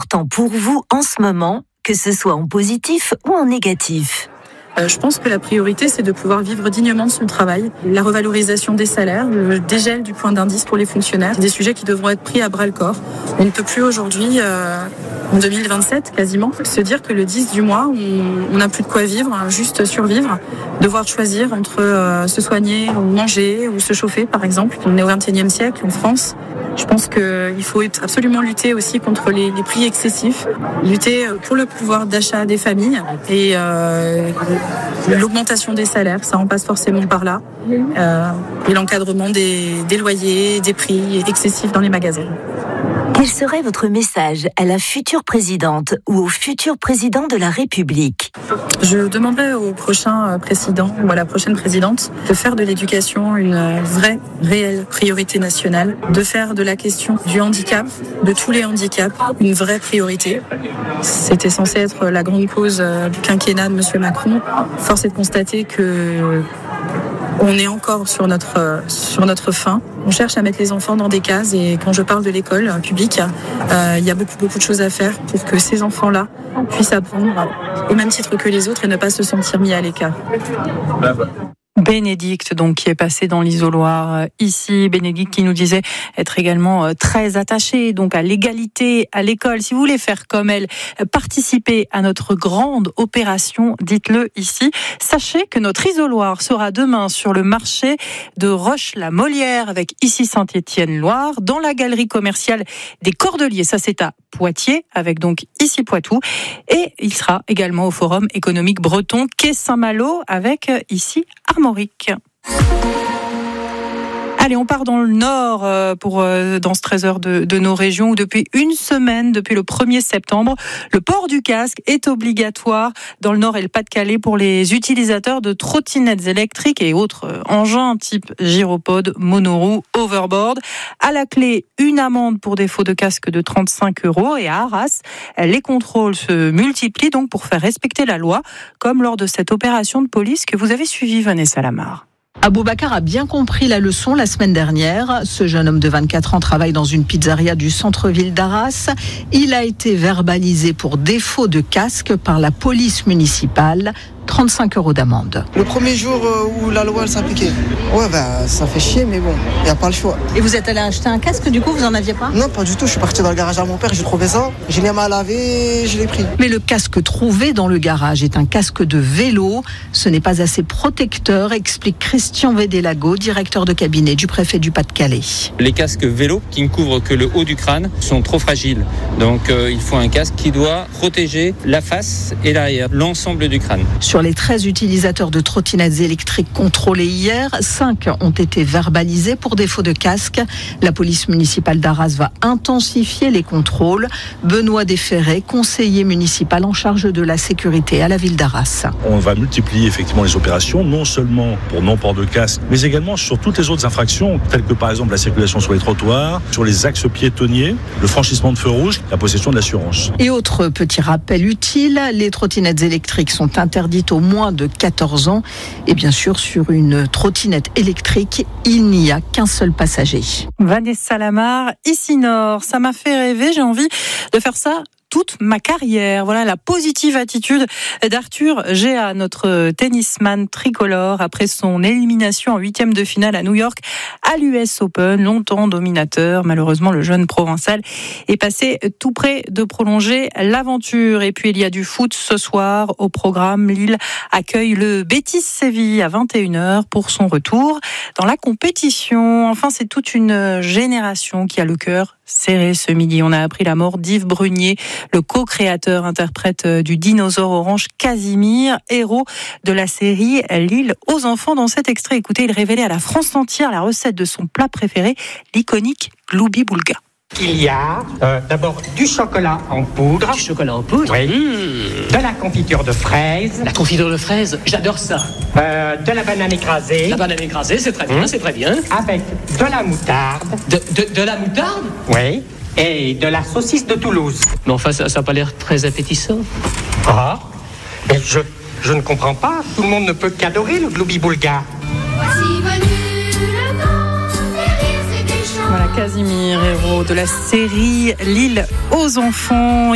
important pour vous en ce moment, que ce soit en positif ou en négatif? Je pense que la priorité, c'est de pouvoir vivre dignement de son travail. La revalorisation des salaires, le dégel du point d'indice pour les fonctionnaires, c'est des sujets qui devront être pris à bras-le-corps. On ne peut plus aujourd'hui, en 2027 quasiment, se dire que le 10 du mois, on n'a plus de quoi vivre, juste survivre, devoir choisir entre se soigner ou manger ou se chauffer par exemple. On est au XXIe siècle en France. Je pense qu'il faut absolument lutter aussi contre les prix excessifs, lutter pour le pouvoir d'achat des familles et l'augmentation des salaires, ça en passe forcément par là, et l'encadrement des loyers, des prix excessifs dans les magasins. Quel serait votre message à la future présidente ou au futur président de la République? Je demanderais au prochain président ou à la prochaine présidente de faire de l'éducation une vraie, réelle priorité nationale, de faire de la question du handicap, de tous les handicaps, une vraie priorité. C'était censé être la grande cause du quinquennat de M. Macron. Force est de constater que on est encore sur notre fin. On cherche à mettre les enfants dans des cases et quand je parle de l'école publique, il y a beaucoup de choses à faire pour que ces enfants-là puissent apprendre au même titre que les autres et ne pas se sentir mis à l'écart. Bénédicte, donc, qui est passée dans l'isoloir ici. Bénédicte qui nous disait être également très attachée donc à l'égalité à l'école. Si vous voulez faire comme elle, participer à notre grande opération, dites-le ici. Sachez que notre isoloir sera demain sur le marché de Roche-la-Molière avec ici Saint-Étienne-Loire, dans la galerie commerciale des Cordeliers. Ça, c'est à Poitiers, avec donc ici Poitou. Et il sera également au Forum économique breton quai Saint-Malo avec ici Armorique. Allez, on part dans le nord dans ce trésor de nos régions où depuis une semaine, depuis le 1er septembre, le port du casque est obligatoire dans le nord et le Pas-de-Calais pour les utilisateurs de trottinettes électriques et autres engins type gyropode, monoroues, overboard. À la clé, une amende pour défaut de casque de 35 € et à Arras, les contrôles se multiplient donc pour faire respecter la loi, comme lors de cette opération de police que vous avez suivie, Vanessa Lamar. Aboubacar a bien compris la leçon la semaine dernière. Ce jeune homme de 24 ans travaille dans une pizzeria du centre-ville d'Arras. Il a été verbalisé pour défaut de casque par la police municipale. 35 € d'amende. Le premier jour où la loi s'appliquait, ça fait chier, mais bon, il n'y a pas le choix. Et vous êtes allé acheter un casque, du coup, vous en aviez pas? Non, pas du tout. Je suis parti dans le garage à mon père, j'ai trouvé ça, j'ai mis à laver, je l'ai pris. Mais le casque trouvé dans le garage est un casque de vélo. Ce n'est pas assez protecteur, explique Christian Védélago, directeur de cabinet du préfet du Pas-de-Calais. Les casques vélo qui ne couvrent que le haut du crâne sont trop fragiles. Donc il faut un casque qui doit protéger la face et l'arrière, l'ensemble du crâne. Sur les 13 utilisateurs de trottinettes électriques contrôlés hier, 5 ont été verbalisés pour défaut de casque. La police municipale d'Arras va intensifier les contrôles. Benoît Desferré, conseiller municipal en charge de la sécurité à la ville d'Arras. On va multiplier effectivement les opérations, non seulement pour non-port de casque, mais également sur toutes les autres infractions, telles que par exemple la circulation sur les trottoirs, sur les axes piétonniers, le franchissement de feu rouge, la possession de l'assurance. Et autre petit rappel utile, les trottinettes électriques sont interdites aux moins de 14 ans. Et bien sûr, sur une trottinette électrique, il n'y a qu'un seul passager. Vanessa Lamar, ici Nord, ça m'a fait rêver, j'ai envie de faire ça toute ma carrière. Voilà la positive attitude d'Arthur Géa, notre tennisman tricolore, après son élimination en 8e de finale à New York à l'US Open, longtemps dominateur. Malheureusement, le jeune provençal est passé tout près de prolonger l'aventure. Et puis, il y a du foot ce soir au programme. Lille accueille le Betis Séville à 21h pour son retour dans la compétition. Enfin, c'est toute une génération qui a le cœur serré ce midi. On a appris la mort d'Yves Brunier, le co-créateur, interprète du dinosaure orange Casimir, héros de la série L'île aux enfants. Dans cet extrait, écoutez, il révélait à la France entière la recette de son plat préféré, l'iconique Gloubi Boulga. Il y a d'abord du chocolat en poudre. Du chocolat en poudre? Oui. De la confiture de fraises. La confiture de fraises, j'adore ça. De la banane écrasée. La banane écrasée, c'est très bien, c'est très bien. Avec de la moutarde. De la moutarde? Oui. Et de la saucisse de Toulouse. Mais enfin, ça n'a pas l'air très appétissant. Ah, mais je ne comprends pas. Tout le monde ne peut qu'adorer le Gloubi Boulga. Voici venu le temps des rires et des chants. Voilà, Casimir, héros de la série L'île aux enfants.